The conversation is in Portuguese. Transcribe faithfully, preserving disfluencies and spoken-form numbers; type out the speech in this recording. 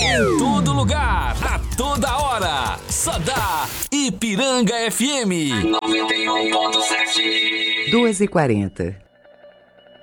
Em todo lugar, a toda hora. Só dá Ipiranga F M noventa e um ponto sete. duas e quarenta.